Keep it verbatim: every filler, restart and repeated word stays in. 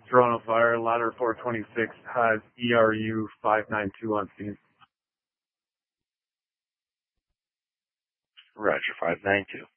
Toronto Fire, ladder four twenty-six, has E R U five nine two on scene. Roger, five nine two.